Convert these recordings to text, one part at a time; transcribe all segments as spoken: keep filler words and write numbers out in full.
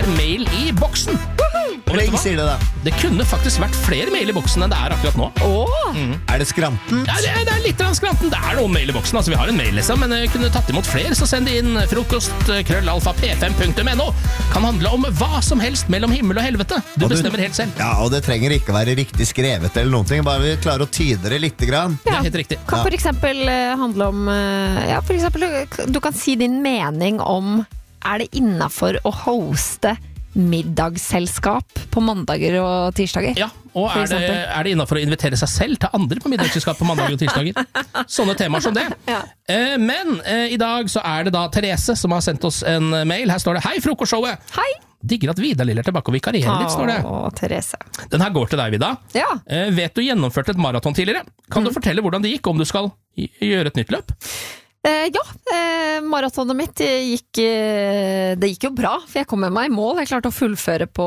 mail i boksen. Pling, sier det da. Det kunne faktisk vært flere mail i boksen enn det er akkurat nå. Åh! Mm. Er det skranten? Ja, det, er, det er litt skranten. Det er noen mail i boksen. Altså, vi har en mail, liksom, men jeg kunne tatt imot flere, så send inn frokost krøllalfa p fem punktum no. Kan handle om hva som helst mellom himmel og helvete. Du, du bestemmer helt selv. Ja, og det trenger ikke være riktig skrevet eller noen ting. Bare vi klarer å tyde det litt grann. Ja. Det er helt riktig. Kan for eksempel handle om ja, for eksempel, du kan si din mening om er det innenfor å hoste middagsselskap på mandager og tirsdager? Ja, og er det, er det innenfor å invitere seg selv til andre på middagsselskap på mandager og tirsdager? Sånne temaer som det. Ja. Eh, men eh, i dag så er det da Therese som har sendt oss en mail. Her står det: Hei, frokostshowet! Hei! Digger at Vida Lill er tilbake og vikarierer litt, står det. Åh, Therese. Den her går til deg, Vida. Ja. Eh, vet du gjennomførte et maraton tidligere? Kan mm. du fortelle hvordan det gikk, om du skal gjøre et nytt løp? Eh, ja, eh, maratonet mitt gikk, eh, det gikk jo bra, for jeg kom med meg i mål. Jeg klarte å fullføre på,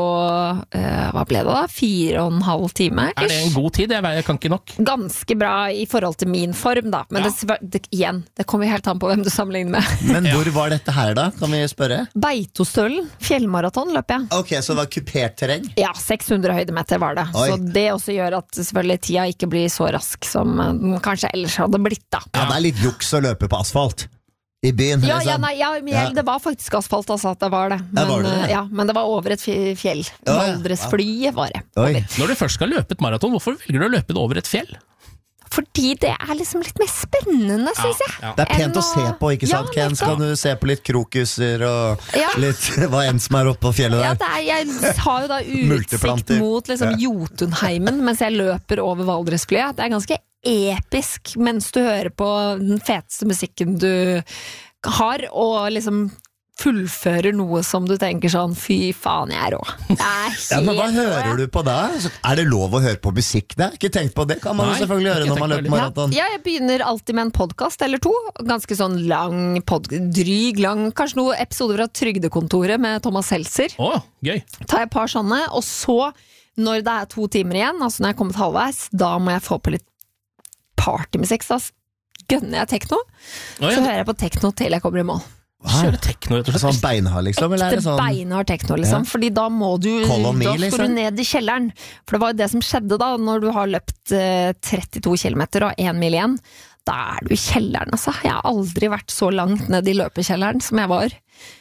eh, hva ble det da? Fire og en halv time. Er det en god tid? Jeg, jeg kan ikke nok. Ganske bra i forhold til min form da, men ja. det, det, igjen, det kommer helt an på hvem du sammenligner med. Men hvor var dette her da, kan vi spørre? Beitostølen, fjellmaraton løp jeg. Ok, så det var kupert terreng? Ja, seks hundre høydemeter var det. Oi. Så det også gjør at selvfølgelig tida ikke blir så rask som den kanskje ellers hadde blitt da. Ja, det er litt juks å løpe på asfalt i byen. Ja, liksom. ja, nei, ja, men jeg, det var faktisk asfalt, altså, at det var det. Men, ja, var det, ja, men det var over et fjell. Ja, Valdresflyet var det. Oi. Når du først skal løpe et maraton, hvorfor velger du å løpe det over et fjell? Fordi det er liksom litt mer spennende, synes jeg. Ja, ja. Det er pent å se på, ikke sant, ja, Ken? Så kan du se på litt krokuser og ja. litt hva enn som er oppe på fjellet der. Ja, det er, jeg har jo da utsikt mot liksom, ja. Jotunheimen mens jeg løper over Valdresflyet. Det er ganske episk mens du hører på den feteste musikken du har, og liksom fullfører noe som du tenker sånn, fy faen, jeg er rå. Ja, men hva hører du på da? Er det lov å høre på musikk der? Ikke tenkt på det, kan man Nei, jo selvfølgelig gjøre når man løper maraton. Ja, jeg begynner alltid med en podcast eller to, ganske sånn lang, pod- dryg, lang, kanskje noen episoder fra Trygdekontoret med Thomas Seltzer. Å, gøy. Tar jeg et par sånne, og så, når det er to timer igjen, altså når jeg er kommet halvveis, da må jeg få på litt partymusikk, så gønner jeg tekno, Å, ja. så hører jeg på tekno til jeg kommer i mål. Kjøre tekno, rett og slett. Sånn beinhard liksom, eller er det Ekte sånn? beinhard tekno, liksom, Ja. fordi da må du, Call on me, da skal liksom. du ned i kjelleren, for det var jo det som skjedde da, når du har løpt eh, trettito kilometer og en mil igjen, da er du i kjelleren, altså. Jeg har aldri vært så langt ned i løpekjelleren som jeg var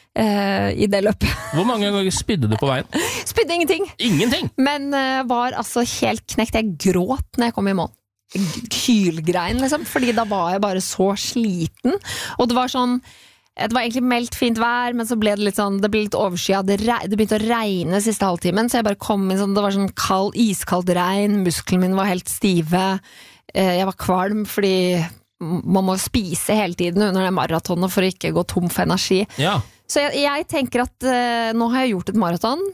eh, i det løpet. Hvor mange ganger spydde du på veien? Spydde ingenting, Ingenting! men eh, var altså helt knekt. Jeg gråt når jeg kom i mål. Hylgrein, liksom, fordi da var jeg bare så sliten, og det var sånn, det var egentlig meldt fint vær, men så ble det litt sånn, det ble litt overskyet, det, re- det begynte å regne siste halvtimen, så jeg bare kom inn sånn, det var sånn kald, iskald regn, musklene mine var helt stive, eh, jeg var kvalm, fordi man må spise hele tiden under det maratonet for å ikke gå tom for energi. Ja. Så jeg, jeg tenker at eh, nå har jeg gjort et maraton,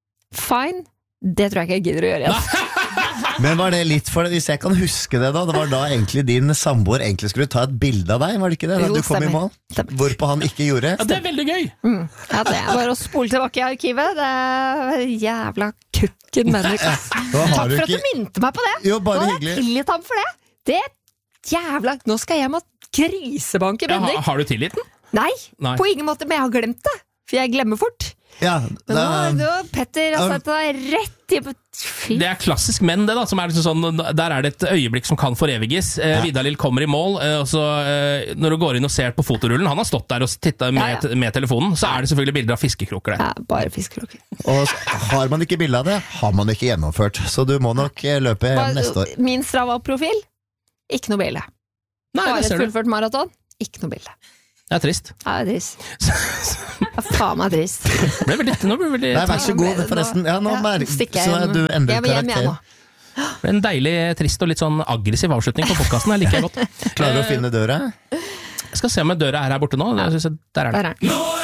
fine, det tror jeg ikke jeg gidder å gjøre igjen. Men var det litt for det, hvis jeg kan huske det da, det var da egentlig din samboer egentlig skulle ta et bilde av deg, var det ikke det? Da Jo, du kom i stemmer. mål, Stemmer. hvorpå han ikke gjorde. Ja, det er veldig gøy! Mm. Ja, det er bare å spole tilbake i arkivet. Det er jævla kukken menneske. Da har Takk du for at ikke- du minte meg på det. Jo, bare Nå har jeg hyggelig. tilgitt ham for det. Det er jævla... Nå skal jeg hjem og grisebanke Ja, Bendik. har, har du tillit den? Nei, Nei. på ingen måte, men jeg har glemt det. For jeg glemmer fort. Ja, Men nå, da, nå Petter har Ja. satt deg rett i... Fy. Det er klassisk menn det da, som er liksom sånn, der er det et øyeblikk som kan foreviges. Eh, Ja. Vidar Lill kommer i mål, eh, og så eh, når du går inn og ser på fotorullen, han har stått der og tittet med, Ja, ja. med telefonen, så er det selvfølgelig bilder av fiskekroker der. Ja, bare fiskekroker. og har man ikke bilde av det, har man ikke gjennomført, så du må nok eh, løpe hjem neste år. Min Strava-profil, ikke noe bilde. Nei, det Bare ser du. fullført maraton, ikke noe bilde. Det er trist. Ja, det er trist. Ja, faen meg trist. Det ble veldig, nå ble det veldig Nei, vær så god, Nå- forresten. Ja, nå Ja, merker stikker jeg så er hjem. du endrer Jeg må hjem igjen karakter. nå. det ble en deilig, trist og litt sånn aggressiv avslutning på podcasten. Jeg liker jeg godt. Klarer du å finne døra? Jeg skal se om døra er her borte nå. Jeg synes jeg- Der er den. Der er den.